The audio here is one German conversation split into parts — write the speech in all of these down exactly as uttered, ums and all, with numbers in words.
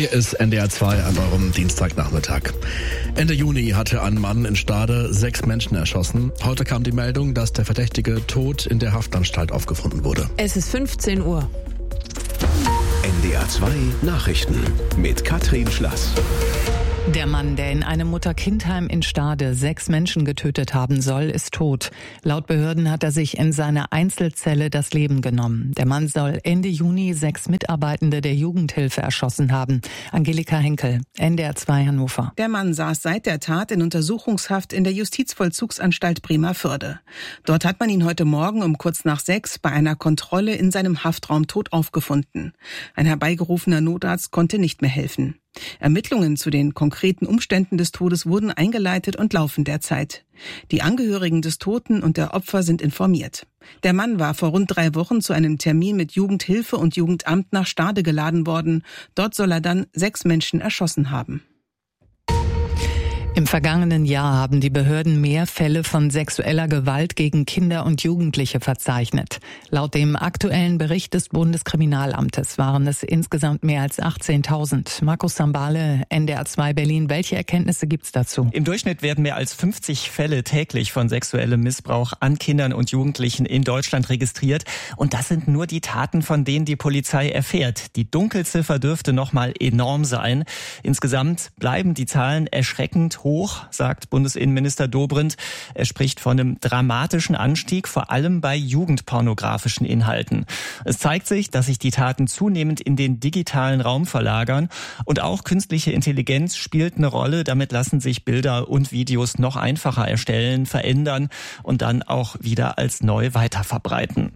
Hier ist N D R zwei an eurem Dienstagnachmittag. Ende Juni hatte ein Mann in Stade sechs Menschen erschossen. Heute kam die Meldung, dass der Verdächtige tot in der Haftanstalt aufgefunden wurde. Es ist fünfzehn Uhr. N D R zwei Nachrichten mit Katrin Schlass. Der Mann, der in einem Mutter-Kind-Heim in Stade sechs Menschen getötet haben soll, ist tot. Laut Behörden hat er sich in seiner Einzelzelle das Leben genommen. Der Mann soll Ende Juni sechs Mitarbeitende der Jugendhilfe erschossen haben. Angelika Henkel, N D R zwei Hannover. Der Mann saß seit der Tat in Untersuchungshaft in der Justizvollzugsanstalt Bremervörde. Dort hat man ihn heute Morgen um kurz nach sechs bei einer Kontrolle in seinem Haftraum tot aufgefunden. Ein herbeigerufener Notarzt konnte nicht mehr helfen. Ermittlungen zu den konkreten Umständen des Todes wurden eingeleitet und laufen derzeit. Die Angehörigen des Toten und der Opfer sind informiert. Der Mann war vor rund drei Wochen zu einem Termin mit Jugendhilfe und Jugendamt nach Stade geladen worden. Dort soll er dann sechs Menschen erschossen haben. Im vergangenen Jahr haben die Behörden mehr Fälle von sexueller Gewalt gegen Kinder und Jugendliche verzeichnet. Laut dem aktuellen Bericht des Bundeskriminalamtes waren es insgesamt mehr als achtzehntausend. Markus Sambale, N D R zwei Berlin. Welche Erkenntnisse gibt's dazu? Im Durchschnitt werden mehr als fünfzig Fälle täglich von sexuellem Missbrauch an Kindern und Jugendlichen in Deutschland registriert. Und das sind nur die Taten, von denen die Polizei erfährt. Die Dunkelziffer dürfte noch mal enorm sein. Insgesamt bleiben die Zahlen erschreckend hoch, sagt Bundesinnenminister Dobrindt. Er spricht von einem dramatischen Anstieg, vor allem bei jugendpornografischen Inhalten. Es zeigt sich, dass sich die Taten zunehmend in den digitalen Raum verlagern und auch künstliche Intelligenz spielt eine Rolle. Damit lassen sich Bilder und Videos noch einfacher erstellen, verändern und dann auch wieder als neu weiterverbreiten.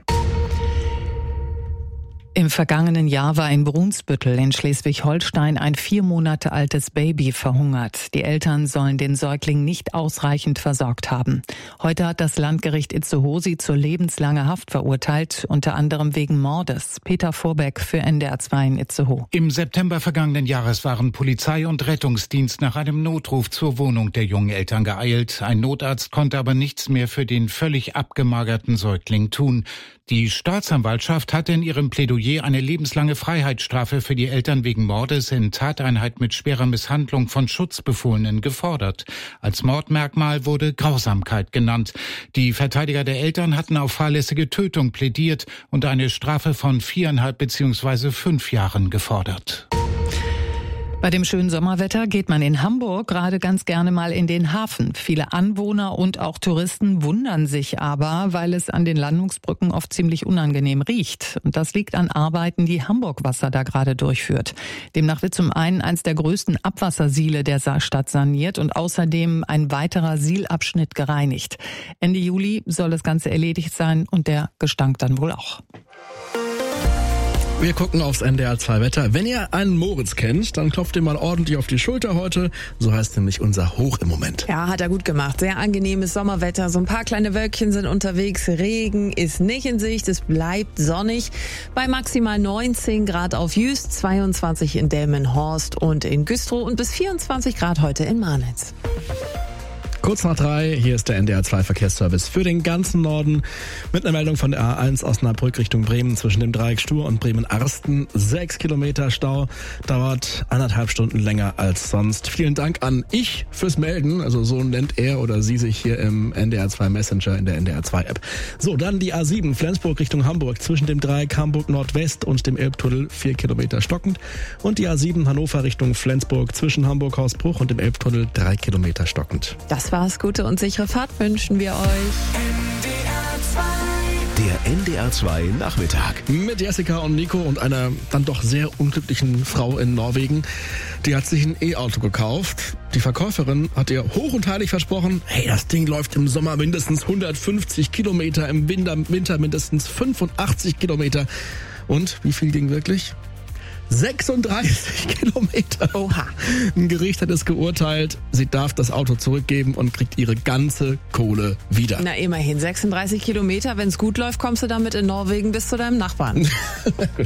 Im vergangenen Jahr war in Brunsbüttel in Schleswig-Holstein ein vier Monate altes Baby verhungert. Die Eltern sollen den Säugling nicht ausreichend versorgt haben. Heute hat das Landgericht Itzehoe sie zur lebenslanger Haft verurteilt, unter anderem wegen Mordes. Peter Vorbeck für N D R zwei in Itzehoe. Im September vergangenen Jahres waren Polizei und Rettungsdienst nach einem Notruf zur Wohnung der jungen Eltern geeilt. Ein Notarzt konnte aber nichts mehr für den völlig abgemagerten Säugling tun. Die Staatsanwaltschaft hatte in ihrem Plädoyer eine lebenslange Freiheitsstrafe für die Eltern wegen Mordes in Tateinheit mit schwerer Misshandlung von Schutzbefohlenen gefordert. Als Mordmerkmal wurde Grausamkeit genannt. Die Verteidiger der Eltern hatten auf fahrlässige Tötung plädiert und eine Strafe von viereinhalb bzw. fünf Jahren gefordert. Bei dem schönen Sommerwetter geht man in Hamburg gerade ganz gerne mal in den Hafen. Viele Anwohner und auch Touristen wundern sich aber, weil es an den Landungsbrücken oft ziemlich unangenehm riecht. Und das liegt an Arbeiten, die Hamburg Wasser da gerade durchführt. Demnach wird zum einen eins der größten Abwassersiele der Stadt saniert und außerdem ein weiterer Sielabschnitt gereinigt. Ende Juli soll das Ganze erledigt sein und der Gestank dann wohl auch. Wir gucken aufs N D R zwei Wetter. Wenn ihr einen Moritz kennt, dann klopft ihr mal ordentlich auf die Schulter heute. So heißt nämlich unser Hoch im Moment. Ja, hat er gut gemacht. Sehr angenehmes Sommerwetter. So ein paar kleine Wölkchen sind unterwegs. Regen ist nicht in Sicht. Es bleibt sonnig. Bei maximal neunzehn Grad auf Jüst, zweiundzwanzig in Delmenhorst und in Güstrow und bis vierundzwanzig Grad heute in Marnitz. Kurz nach drei, hier ist der N D R zwei Verkehrsservice für den ganzen Norden mit einer Meldung von der A eins Osnabrück Richtung Bremen zwischen dem Dreieck Stur und Bremen-Arsten. Sechs Kilometer Stau, dauert eineinhalb Stunden länger als sonst. Vielen Dank an Ich fürs Melden, also so nennt er oder sie sich hier im N D R zwei Messenger in der N D R zwei App. So, dann die A sieben Flensburg Richtung Hamburg zwischen dem Dreieck Hamburg Nordwest und dem Elbtunnel, vier Kilometer stockend. Und die A sieben Hannover Richtung Flensburg zwischen Hamburg-Hausbruch und dem Elbtunnel, drei Kilometer stockend. Das war's. Gute und sichere Fahrt wünschen wir euch. Der N D R zwei Nachmittag. Mit Jessica und Nico und einer dann doch sehr unglücklichen Frau in Norwegen. Die hat sich ein E-Auto gekauft. Die Verkäuferin hat ihr hoch und heilig versprochen, hey, das Ding läuft im Sommer mindestens hundertfünfzig Kilometer, im Winter, Winter mindestens fünfundachtzig Kilometer. Und wie viel ging wirklich? sechsunddreißig Kilometer. Oha. Ein Gericht hat es geurteilt, sie darf das Auto zurückgeben und kriegt ihre ganze Kohle wieder. Na immerhin, sechsunddreißig Kilometer. Wenn es gut läuft, kommst du damit in Norwegen bis zu deinem Nachbarn.